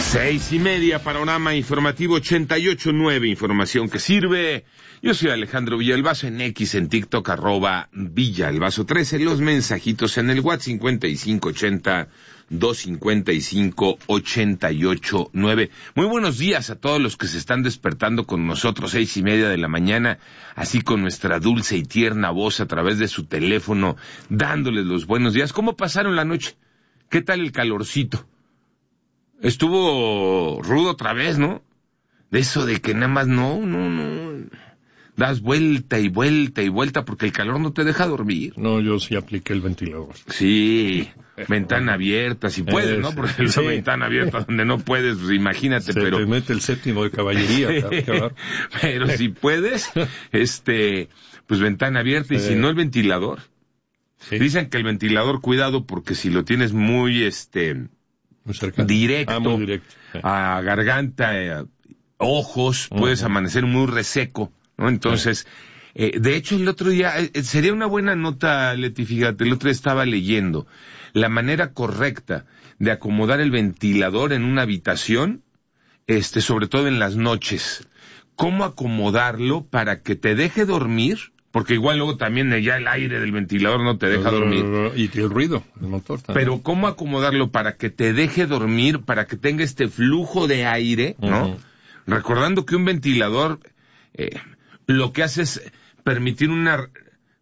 6:30, panorama informativo 88.9, información que sirve. Yo soy Alejandro Villalbazo, en X, en TikTok, @Villalbazo13, los mensajitos en el WhatsApp 5580-255-889. Muy buenos días a todos los que se están despertando con nosotros, 6:30 de la mañana, así con nuestra dulce y tierna voz a través de su teléfono, dándoles los buenos días. ¿Cómo pasaron la noche? ¿Qué tal el calorcito? Estuvo rudo otra vez, ¿no? De eso de que nada más no. Das vuelta y vuelta y vuelta porque el calor no te deja dormir. No, yo sí apliqué el ventilador. Sí, ventana abierta, si puedes, ¿no? Porque es una ventana abierta donde no puedes, pues imagínate, Se pero... te mete el séptimo de caballería. Pero si puedes, pues ventana abierta, y si no, el ventilador. Sí. Dicen que el ventilador, cuidado, porque si lo tienes muy, directo, muy directo, a garganta, ojos, puedes amanecer muy reseco, ¿no? Entonces, de hecho, el otro día, sería una buena nota, Leti, fíjate, el otro día estaba leyendo la manera correcta de acomodar el ventilador en una habitación, sobre todo en las noches. ¿Cómo acomodarlo para que te deje dormir? Porque igual luego también ya el aire del ventilador no te deja dormir. Y el ruido, el motor también. Pero ¿cómo acomodarlo para que te deje dormir, para que tenga este flujo de aire, ¿no? Recordando que un ventilador lo que hace es permitir una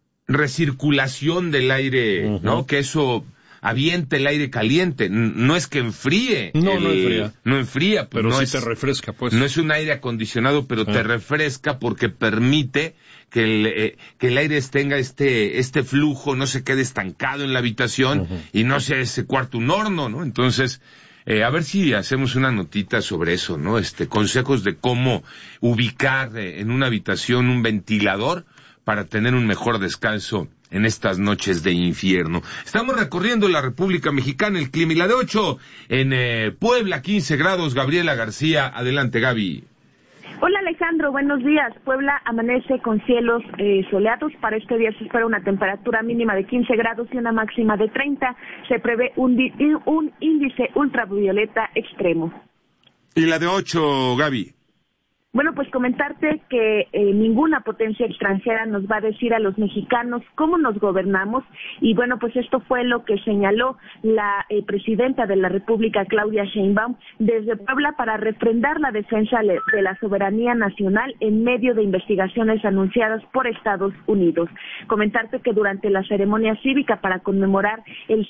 recirculación del aire, ¿no? Que eso aviente el aire caliente. No es que enfríe. No enfría. No enfría. Pues pero no sí es, te refresca, pues. No es un aire acondicionado, pero te refresca porque permite que el aire tenga este flujo, no se quede estancado en la habitación y no sea ese cuarto un horno, ¿no? Entonces, a ver si hacemos una notita sobre eso, ¿no? Consejos de cómo ubicar en una habitación un ventilador para tener un mejor descanso en estas noches de infierno. Estamos recorriendo la República Mexicana, el clima, y la de 8 en Puebla, 15 grados, Gabriela García. Adelante, Gaby. Hola Alejandro, buenos días. Puebla amanece con cielos soleados. Para este día se espera una temperatura mínima de 15 grados y una máxima de 30. Se prevé un índice ultravioleta extremo. ¿Y la de 8, Gaby? Bueno, pues comentarte que ninguna potencia extranjera nos va a decir a los mexicanos cómo nos gobernamos, y bueno, pues esto fue lo que señaló la presidenta de la República, Claudia Sheinbaum, desde Puebla para refrendar la defensa de la soberanía nacional en medio de investigaciones anunciadas por Estados Unidos. Comentarte que durante la ceremonia cívica para conmemorar el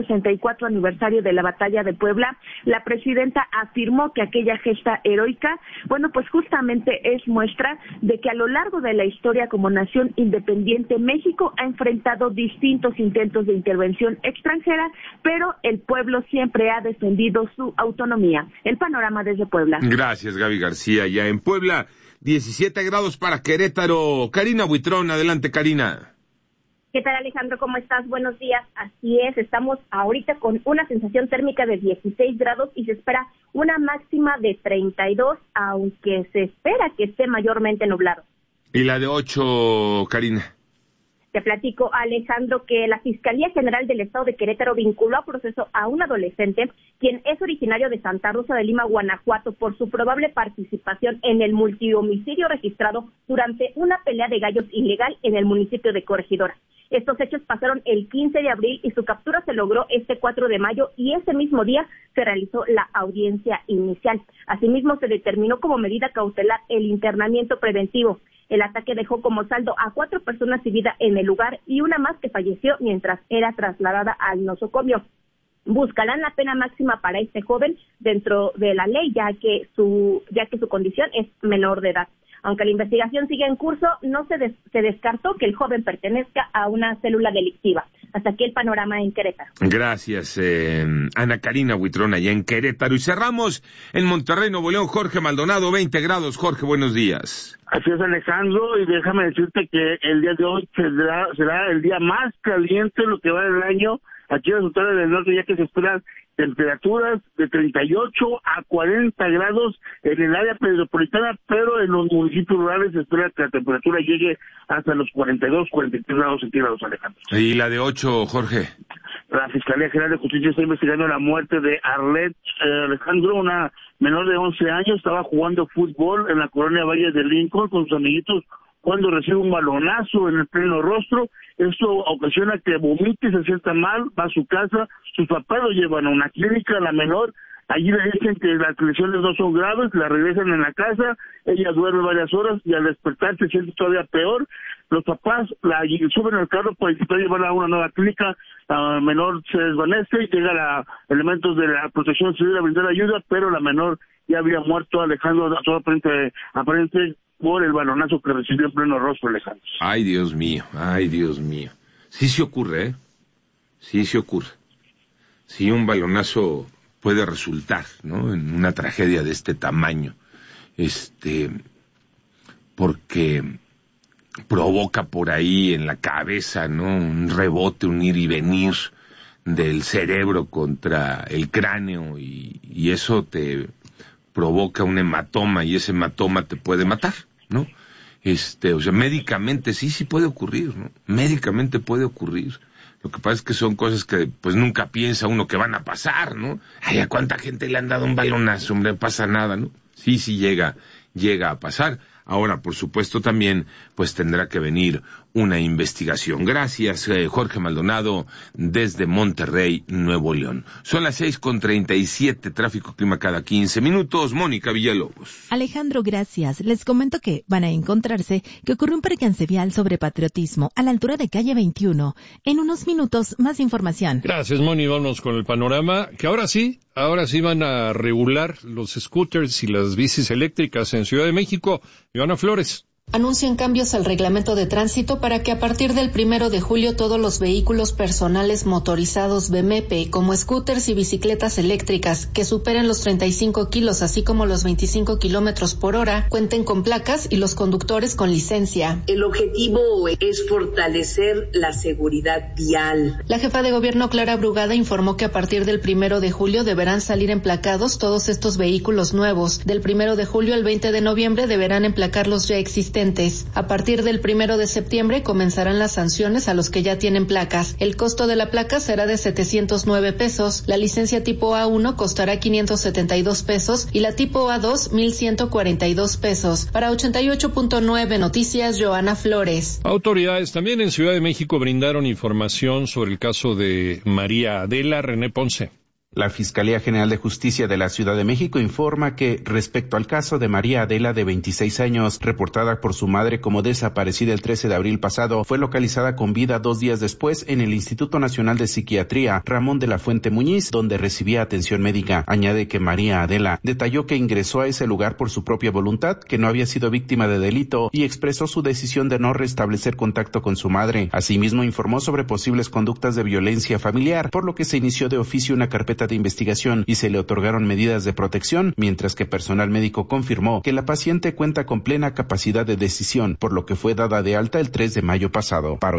164 aniversario de la Batalla de Puebla, la presidenta afirmó que aquella gesta heroica, bueno, pues justamente es muestra de que a lo largo de la historia como nación independiente, México ha enfrentado distintos intentos de intervención extranjera, pero el pueblo siempre ha defendido su autonomía. El panorama desde Puebla. Gracias, Gaby García. Ya en Puebla, 17 grados para Querétaro. Karina Buitrón, adelante, Karina. ¿Qué tal, Alejandro? ¿Cómo estás? Buenos días. Así es, estamos ahorita con una sensación térmica de 16 grados y se espera una máxima de 32, aunque se espera que esté mayormente nublado. ¿Y la de 8, Karina? Te platico, Alejandro, que la Fiscalía General del Estado de Querétaro vinculó a proceso a un adolescente, quien es originario de Santa Rosa de Lima, Guanajuato, por su probable participación en el multihomicidio registrado durante una pelea de gallos ilegal en el municipio de Corregidora. Estos hechos pasaron el 15 de abril y su captura se logró este 4 de mayo y ese mismo día se realizó la audiencia inicial. Asimismo, se determinó como medida cautelar el internamiento preventivo. El ataque dejó como saldo a 4 personas sin vida en el lugar y una más que falleció mientras era trasladada al nosocomio. Buscarán la pena máxima para este joven dentro de la ley, ya que su condición es menor de edad. Aunque la investigación sigue en curso, no se descartó que el joven pertenezca a una célula delictiva. Hasta aquí el panorama en Querétaro. Gracias, Ana Karina Buitrón, allá en Querétaro. Y cerramos en Monterrey, Nuevo León, Jorge Maldonado, 20 grados. Jorge, buenos días. Así es, Alejandro, y déjame decirte que el día de hoy será el día más caliente en lo que va del año aquí en las Sultanas del Norte, ya que se esperan temperaturas de 38 a 40 grados en el área metropolitana, pero en los municipios rurales se espera que la temperatura llegue hasta los 42, 43 grados centígrados, Alejandro. ¿Y la de 8, Jorge? La Fiscalía General de Justicia está investigando la muerte de Arlette Alejandro, una menor de 11 años, estaba jugando fútbol en la colonia Valle de Lincoln con sus amiguitos cuando recibe un balonazo en el pleno rostro. Esto ocasiona que vomite, se sienta mal, va a su casa, sus papás lo llevan a una clínica, la menor, allí le dicen que las lesiones no son graves, la regresan en la casa, ella duerme varias horas y al despertar se siente todavía peor. Los papás la suben al carro para intentar llevarla a una nueva clínica, la menor se desvanece, llega elementos de la protección civil a brindar ayuda, pero la menor ya había muerto, Alejandro, todo aparente por el balonazo que recibió en pleno rostro, Alejandro. Ay, Dios mío. Sí se ocurre, ¿eh? Sí se ocurre. Sí, un balonazo puede resultar, ¿no?, en una tragedia de este tamaño. Porque provoca por ahí en la cabeza, ¿no?, un rebote, un ir y venir del cerebro contra el cráneo y eso te provoca un hematoma y ese hematoma te puede matar, ¿no? O sea, médicamente sí puede ocurrir, ¿no? Médicamente puede ocurrir. Lo que pasa es que son cosas que pues nunca piensa uno que van a pasar, ¿no? Ay, ¿a cuánta gente le han dado un balonazo? Hombre, no pasa nada, ¿no? Sí llega a pasar. Ahora, por supuesto, también pues tendrá que venir una investigación. Gracias, Jorge Maldonado, desde Monterrey, Nuevo León. Son las 6:37, tráfico clima cada 15 minutos. Mónica Villalobos. Alejandro, gracias. Les comento que van a encontrarse que ocurrió un percance vial sobre Patriotismo a la altura de calle 21. En unos minutos, más información. Gracias, Moni. Vamos con el panorama, que ahora sí van a regular los scooters y las bicis eléctricas en Ciudad de México. Ivana Flores. Anuncian cambios al reglamento de tránsito para que a partir del 1 de julio todos los vehículos personales motorizados BMP, como scooters y bicicletas eléctricas que superen los 35 kilos, así como los 25 kilómetros por hora, cuenten con placas y los conductores con licencia. El objetivo es fortalecer la seguridad vial. La jefa de gobierno, Clara Brugada, informó que a partir del 1 de julio deberán salir emplacados todos estos vehículos nuevos. Del 1 de julio al 20 de noviembre deberán emplacar los ya existentes. A partir del 1 de septiembre comenzarán las sanciones a los que ya tienen placas. El costo de la placa será de 709 pesos. La licencia tipo A1 costará 572 pesos y la tipo A2 1,142 pesos. Para 88.9 Noticias, Joana Flores. Autoridades también en Ciudad de México brindaron información sobre el caso de María Adela. René Ponce. La Fiscalía General de Justicia de la Ciudad de México informa que, respecto al caso de María Adela, de 26 años, reportada por su madre como desaparecida el 13 de abril pasado, fue localizada con vida 2 días después en el Instituto Nacional de Psiquiatría Ramón de la Fuente Muñiz, donde recibía atención médica. Añade que María Adela detalló que ingresó a ese lugar por su propia voluntad, que no había sido víctima de delito y expresó su decisión de no restablecer contacto con su madre. Asimismo, informó sobre posibles conductas de violencia familiar, por lo que se inició de oficio una carpeta de investigación y se le otorgaron medidas de protección, mientras que personal médico confirmó que la paciente cuenta con plena capacidad de decisión, por lo que fue dada de alta el 3 de mayo pasado. Para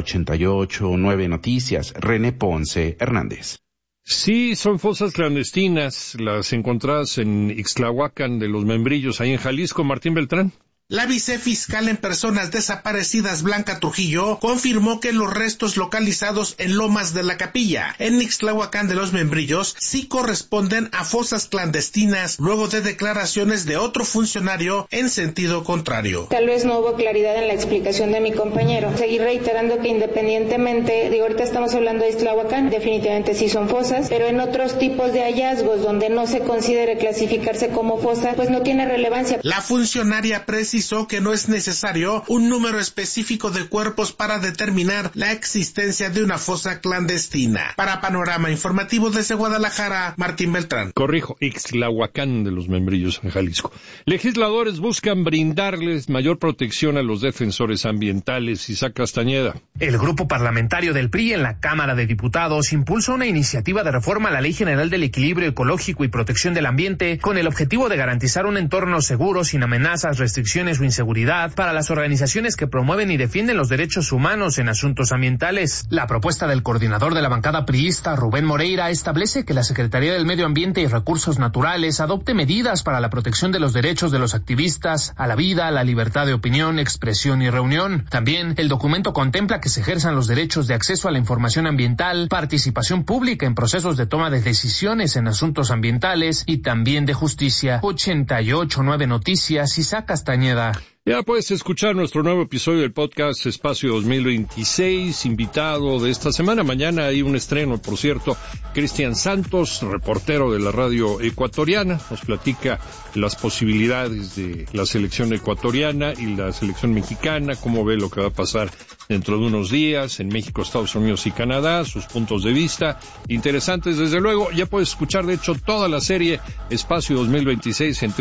88.9 Noticias, René Ponce Hernández. Sí, son fosas clandestinas, las encontradas en Ixtlahuacán de los Membrillos, ahí en Jalisco. Martín Beltrán. La vicefiscal en personas desaparecidas, Blanca Trujillo, confirmó que los restos localizados en Lomas de la Capilla, en Ixtlahuacán de los Membrillos, sí corresponden a fosas clandestinas, luego de declaraciones de otro funcionario en sentido contrario. Tal vez no hubo claridad en la explicación de mi compañero. Seguir reiterando que independientemente, ahorita estamos hablando de Ixtlahuacán, definitivamente sí son fosas, pero en otros tipos de hallazgos donde no se considere clasificarse como fosa, pues no tiene relevancia. La funcionaria precisó que no es necesario un número específico de cuerpos para determinar la existencia de una fosa clandestina. Para Panorama Informativo desde Guadalajara, Martín Beltrán. Corrijo, Ixtlahuacán de los Membrillos, en Jalisco. Legisladores buscan brindarles mayor protección a los defensores ambientales. Isaac Castañeda. El grupo parlamentario del PRI en la Cámara de Diputados impulsa una iniciativa de reforma a la Ley General del Equilibrio Ecológico y Protección del Ambiente con el objetivo de garantizar un entorno seguro sin amenazas, restricciones violaciones o inseguridad para las organizaciones que promueven y defienden los derechos humanos en asuntos ambientales. La propuesta del coordinador de la bancada priista, Rubén Moreira, establece que la Secretaría del Medio Ambiente y Recursos Naturales adopte medidas para la protección de los derechos de los activistas a la vida, a la libertad de opinión, expresión y reunión. También el documento contempla que se ejerzan los derechos de acceso a la información ambiental, participación pública en procesos de toma de decisiones en asuntos ambientales y también de justicia. 88.9 Noticias, Isaac Castañeda. Ya puedes escuchar nuestro nuevo episodio del podcast Espacio 2026, invitado de esta semana. Mañana hay un estreno, por cierto. Cristian Santos, reportero de la radio ecuatoriana, nos platica las posibilidades de la selección ecuatoriana y la selección mexicana, cómo ve lo que va a pasar dentro de unos días en México, Estados Unidos y Canadá, sus puntos de vista interesantes, desde luego. Ya puedes escuchar, de hecho, toda la serie Espacio 2026 en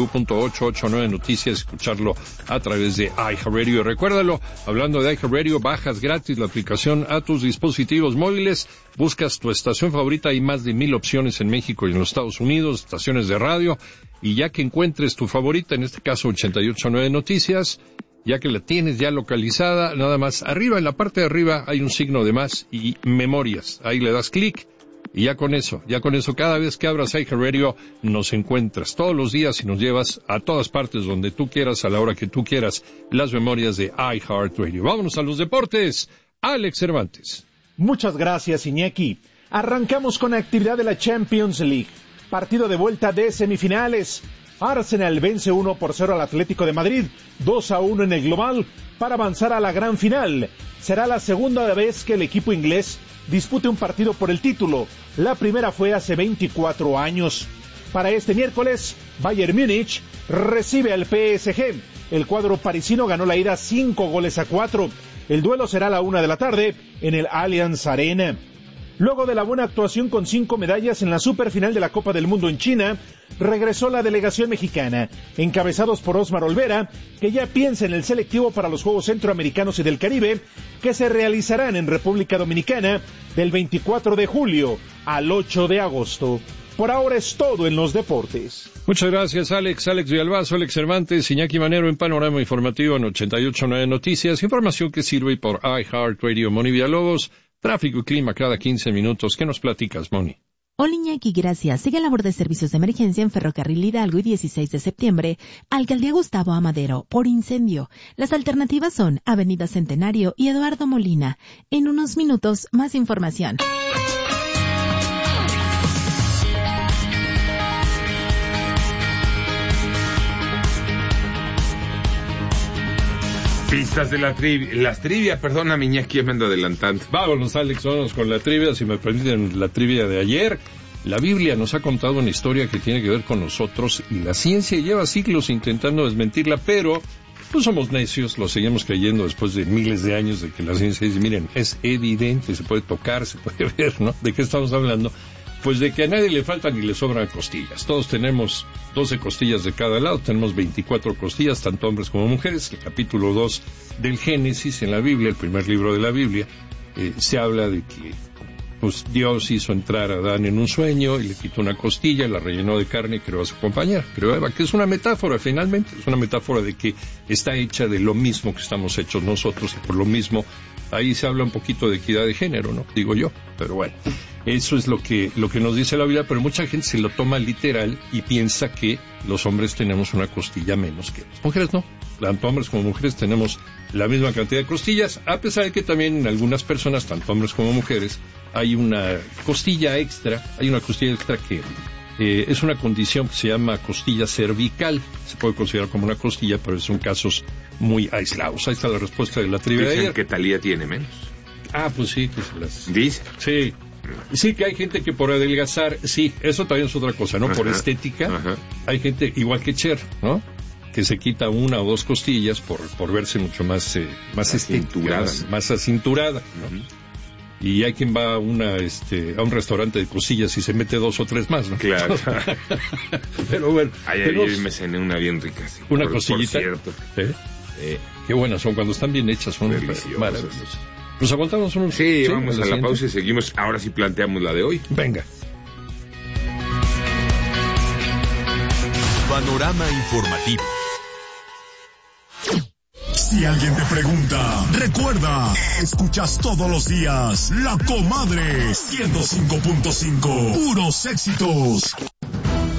www.889 Noticias, escucharlo a través de iHeartRadio. Recuérdalo, hablando de iHeartRadio, bajas gratis la aplicación a tus dispositivos móviles, buscas tu estación favorita, hay más de 1,000 opciones en México y en los Estados Unidos, estaciones de radio, y ya que encuentres tu favorita, en este caso 88.9 Noticias, ya que la tienes ya localizada, nada más arriba, en la parte de arriba hay un signo de más y memorias, ahí le das clic. Y ya con eso, cada vez que abras iHeartRadio, nos encuentras todos los días y nos llevas a todas partes donde tú quieras, a la hora que tú quieras, las memorias de iHeartRadio. Vámonos a los deportes. Alex Cervantes. Muchas gracias, Iñaki. Arrancamos con la actividad de la Champions League. Partido de vuelta de semifinales. Arsenal vence 1-0 al Atlético de Madrid, 2-1 en el global, para avanzar a la gran final. Será la segunda vez que el equipo inglés dispute un partido por el título. La primera fue hace 24 años. Para este miércoles, Bayern Múnich recibe al PSG. El cuadro parisino ganó la ida 5-4. El duelo será a la 1:00 p.m. en el Allianz Arena. Luego de la buena actuación con 5 medallas en la superfinal de la Copa del Mundo en China, regresó la delegación mexicana, encabezados por Osmar Olvera, que ya piensa en el selectivo para los Juegos Centroamericanos y del Caribe, que se realizarán en República Dominicana del 24 de julio al 8 de agosto. Por ahora es todo en los deportes. Muchas gracias, Alex. Alex Villalbazo, Alex Cervantes, Iñaki Manero en Panorama Informativo en 88.9 Noticias. Información que sirve por iHeartRadio. Moni Villalobos, tráfico y clima cada 15 minutos. ¿Qué nos platicas, Moni? Hola, Iñaki, gracias. Sigue labor de servicios de emergencia en Ferrocarril Hidalgo y 16 de septiembre, Alcaldía Gustavo Amadero, por incendio. Las alternativas son Avenida Centenario y Eduardo Molina. En unos minutos, más información. Pistas de las trivia, perdona, Iñaki, me ando adelantando. Vámonos, Alex, vámonos con la trivia, si me permiten, la trivia de ayer. La Biblia nos ha contado una historia que tiene que ver con nosotros y la ciencia lleva siglos intentando desmentirla, pero pues somos necios, lo seguimos creyendo después de miles de años de que la ciencia dice, miren, es evidente, se puede tocar, se puede ver, ¿no? ¿De qué estamos hablando? Pues de que a nadie le faltan ni le sobran costillas. Todos tenemos 12 costillas de cada lado, tenemos 24 costillas, tanto hombres como mujeres. El capítulo 2 del Génesis en la Biblia, el primer libro de la Biblia, se habla de que pues Dios hizo entrar a Adán en un sueño y le quitó una costilla, la rellenó de carne y creó a su compañera, creó a Eva, que es una metáfora finalmente, es una metáfora de que está hecha de lo mismo que estamos hechos nosotros y por lo mismo ahí se habla un poquito de equidad de género, ¿no? Digo yo, pero bueno. Eso es lo que nos dice la Biblia, pero mucha gente se lo toma literal y piensa que los hombres tenemos una costilla menos que las mujeres, ¿no? Tanto hombres como mujeres tenemos la misma cantidad de costillas, a pesar de que también en algunas personas, tanto hombres como mujeres, hay una costilla extra que es una condición que se llama costilla cervical, se puede considerar como una costilla, pero son casos muy aislados. Ahí está la respuesta de la trivia de ayer. ¿Que Talía tiene menos? Ah, pues sí, que se las... ¿Dice? Sí. Sí, que hay gente que por adelgazar, sí, eso también es otra cosa, ¿no? Ajá, por estética, ajá. Hay gente, igual que Cher, ¿no? Que se quita 1 o 2 costillas por verse mucho más estética, más acinturada, ¿no? Y hay quien va a un restaurante de costillas y se mete 2 o 3 más, ¿no? Claro. Pero bueno. Ayer me cené una bien rica. Sí, una cosillita. Por cierto. Qué buenas son, cuando están bien hechas son maravillosas. ¿Nos aguantamos unos? Sí, vamos a la pausa y seguimos. Ahora sí planteamos la de hoy. Venga. Panorama informativo. Si alguien te pregunta, recuerda, escuchas todos los días La Comadre 105.5. Puros éxitos.